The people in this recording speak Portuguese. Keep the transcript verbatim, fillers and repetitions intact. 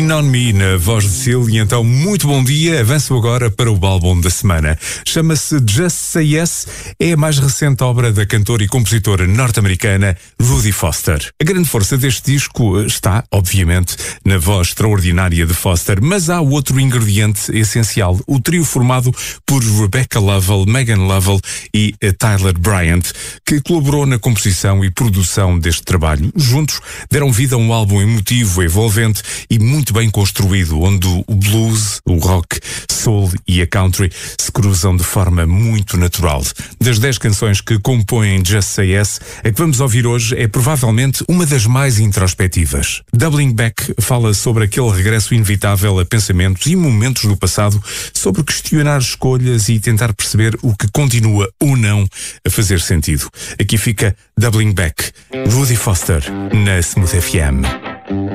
Lean on Me, na voz de Sil. E então, muito bom dia. Avanço agora para o álbum da semana. Chama-se Just Say Yes. É a mais recente obra da cantora e compositora norte-americana Ruthie Foster. A grande força deste disco está, obviamente, na voz extraordinária de Foster, mas há outro ingrediente essencial, o trio formado por Rebecca Lovell, Megan Lovell e Tyler Bryant, que colaborou na composição e produção deste trabalho. Juntos deram vida a um álbum emotivo, envolvente e muito bem construído, onde o blues, o rock, soul e a country se cruzam de forma muito natural. Das dez canções que compõem Just Say Yes, a que vamos ouvir hoje é provavelmente uma das mais introspectivas. Doubling Back fala sobre aquele regresso inevitável a pensamentos e momentos do passado, sobre questionar escolhas e tentar perceber o que continua ou não a fazer sentido. Aqui fica Doubling Back, Ruthie Foster, na Smooth F M.